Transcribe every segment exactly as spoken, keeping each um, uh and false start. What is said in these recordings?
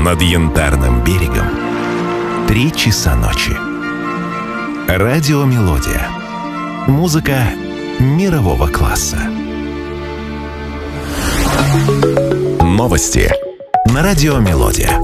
Над Янтарным берегом три часа ночи. Радиомелодия. Музыка мирового класса. Новости на Радиомелодия.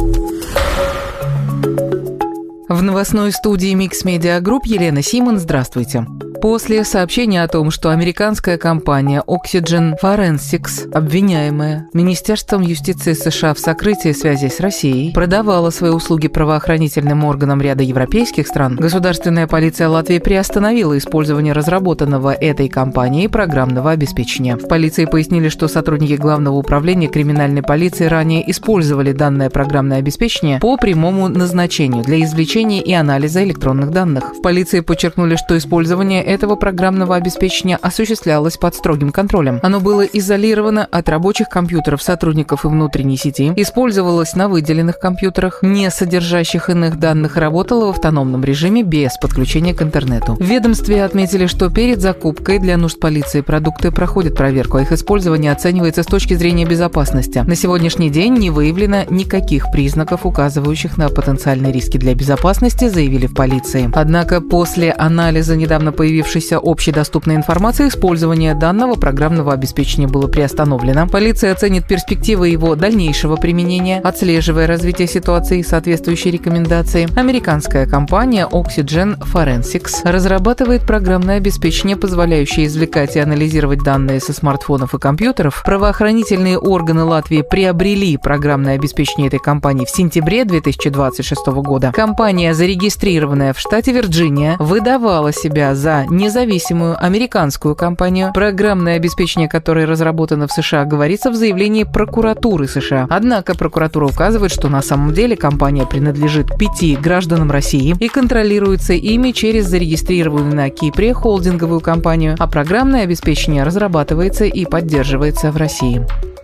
В новостной студии Mix Media Group Елена Симон. Здравствуйте. После сообщения о том, что американская компания Oxygen Forensics, обвиняемая Министерством юстиции США в сокрытии связей с Россией, продавала свои услуги правоохранительным органам ряда европейских стран, государственная полиция Латвии приостановила использование разработанного этой компанией программного обеспечения. В полиции пояснили, что сотрудники Главного управления криминальной полиции ранее использовали данное программное обеспечение по прямому назначению для извлечения и анализа электронных данных. В полиции подчеркнули, что использование этого программного обеспечения осуществлялось под строгим контролем. Оно было изолировано от рабочих компьютеров сотрудников и внутренней сети, использовалось на выделенных компьютерах, не содержащих иных данных, работало в автономном режиме без подключения к интернету. В ведомстве отметили, что перед закупкой для нужд полиции продукты проходят проверку, а их использование оценивается с точки зрения безопасности. На сегодняшний день не выявлено никаких признаков, указывающих на потенциальные риски для безопасности, заявили в полиции. Однако после анализа недавно появившейся общедоступной информации использование данного программного обеспечения было приостановлено. Полиция оценит перспективы его дальнейшего применения, отслеживая развитие ситуации и соответствующие рекомендации. Американская компания Oxygen Forensics разрабатывает программное обеспечение, позволяющее извлекать и анализировать данные со смартфонов и компьютеров. Правоохранительные органы Латвии приобрели программное обеспечение этой компании в сентябре две тысячи двадцать шестого года. Компания, зарегистрированная в штате Вирджиния, выдавала себя за независимую американскую компанию, программное обеспечение которой разработано в США, говорится в заявлении прокуратуры США. Однако прокуратура указывает, что на самом деле компания принадлежит пяти гражданам России и контролируется ими через зарегистрированную на Кипре холдинговую компанию, а программное обеспечение разрабатывается и поддерживается в России.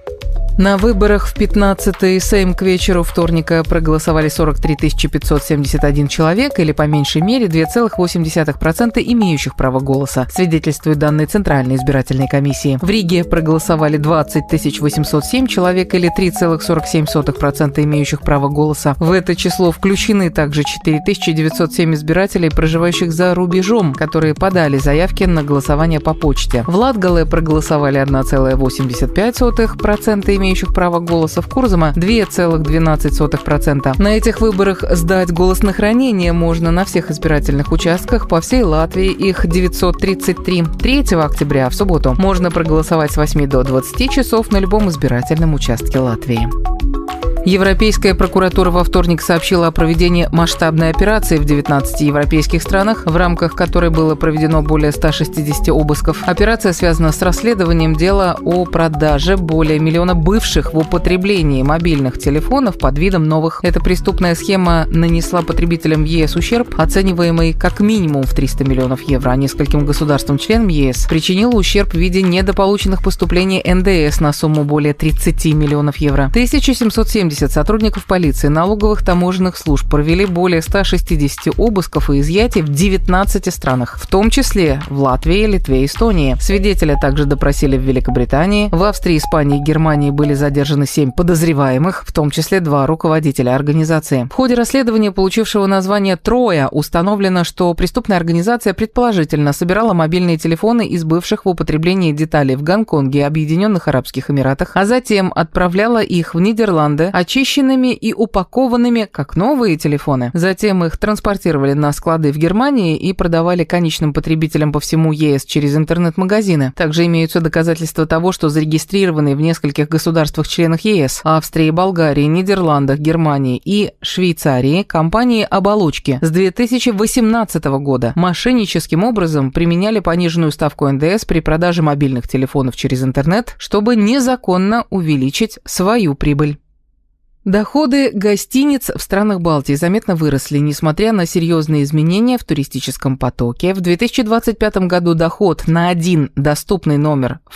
На выборах в пятнадцатый Сейм к вечеру вторника проголосовали сорок три тысячи пятьсот семьдесят один человек, или по меньшей мере два целых восемь десятых процента имеющих право голоса, свидетельствуют данные Центральной избирательной комиссии. В Риге проголосовали двадцать тысяч восемьсот семь человек, или три целых сорок семь сотых процента имеющих право голоса. В это число включены также четыре тысячи девятьсот семь избирателей, проживающих за рубежом, которые подали заявки на голосование по почте. В Латгале проголосовали одна целая восемьдесят пять сотых процента имеющих имеющих право голоса, в Курзаме два целых двенадцать сотых процента. На этих выборах сдать голос на хранение можно на всех избирательных участках по всей Латвии, их девятьсот тридцать три. третьего октября, в субботу, можно проголосовать с восьми до двадцати часов на любом избирательном участке Латвии. Европейская прокуратура во вторник сообщила о проведении масштабной операции в девятнадцати европейских странах, в рамках которой было проведено более ста шестидесяти обысков. Операция связана с расследованием дела о продаже более миллиона бывших в употреблении мобильных телефонов под видом новых. Эта преступная схема нанесла потребителям в ЕС ущерб, оцениваемый как минимум в триста миллионов евро, а нескольким государствам-членам ЕС причинила ущерб в виде недополученных поступлений эн дэ эс на сумму более тридцати миллионов евро. тысяча семьсот семьдесят сотрудников полиции, налоговых, таможенных служб провели более ста шестидесяти обысков и изъятий в девятнадцати странах, в том числе в Латвии, Литве и Эстонии. Свидетеля также допросили в Великобритании. В Австрии, Испании и Германии были задержаны семь подозреваемых, в том числе два руководителя организации. В ходе расследования, получившего название «Троя», установлено, что преступная организация предположительно собирала мобильные телефоны из бывших в употреблении деталей в Гонконге и Объединенных Арабских Эмиратах, а затем отправляла их в Нидерланды, очищенными и упакованными, как новые телефоны. Затем их транспортировали на склады в Германии и продавали конечным потребителям по всему ЕС через интернет-магазины. Также имеются доказательства того, что зарегистрированные в нескольких государствах-членах ЕС – Австрии, Болгарии, Нидерландах, Германии и Швейцарии – компании «Оболочки» с две тысячи восемнадцатого года мошенническим образом применяли пониженную ставку эн дэ эс при продаже мобильных телефонов через интернет, чтобы незаконно увеличить свою прибыль. Доходы гостиниц в странах Балтии заметно выросли, несмотря на серьезные изменения в туристическом потоке. В две тысячи двадцать пятом году доход на один доступный номер в